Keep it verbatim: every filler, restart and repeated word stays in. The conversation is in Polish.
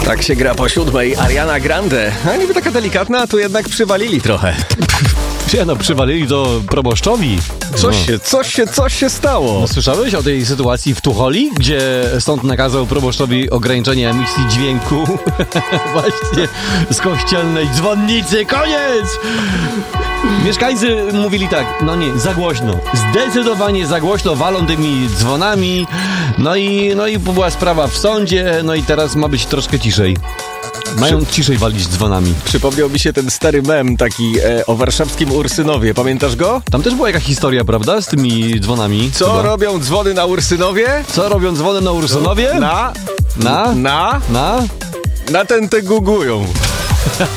Tak się gra po siódmej. Ariana Grande. A niby taka delikatna, a tu jednak przywalili trochę. Nie no, przywalili to proboszczowi. Coś no. się, coś się, coś się stało. No, słyszałeś o tej sytuacji w Tucholi, gdzie sąd nakazał proboszczowi ograniczenie emisji dźwięku właśnie z kościelnej dzwonnicy. Koniec! Mieszkańcy mówili tak, no nie, za głośno. Zdecydowanie za głośno walą tymi dzwonami. No i, no i była sprawa w sądzie, no i teraz ma być troszkę ciszej. Mają ciszej walić dzwonami. Przypomniał mi się ten stary mem taki e, o warszawskim Ursynowie. Pamiętasz go? Tam też była jakaś historia, prawda? Z tymi dzwonami. Co chyba. robią dzwony na Ursynowie? Co robią dzwony na Ursynowie? Na? Na? Na? Na? Na ten te gugują.